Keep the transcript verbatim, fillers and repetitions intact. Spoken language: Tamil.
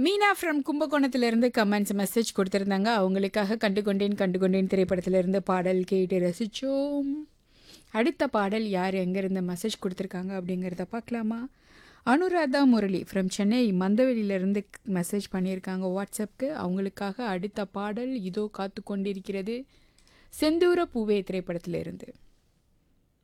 மீனா ஃப்ரம் கும்பகோணத்திலிருந்து கமெண்ட்ஸ் மெசேஜ் கொடுத்துருந்தாங்க. அவங்களுக்காக கண்டுகொண்டேன் கண்டுகொண்டேன் திரைப்படத்திலிருந்து பாடல் கேட்டு ரசித்தோம். அடுத்த பாடல் யார் எங்கேருந்து மெசேஜ் கொடுத்துருக்காங்க அப்படிங்கிறத பார்க்கலாமா? அனுராதா முரளி ஃப்ரம் சென்னை மந்தவெளியிலேருந்து மெசேஜ் பண்ணியிருக்காங்க வாட்ஸ்அப்புக்கு. அவங்களுக்காக அடுத்த பாடல் இதோ காத்து கொண்டிருக்கிறது. செந்தூர பூவே திரைப்படத்திலிருந்து.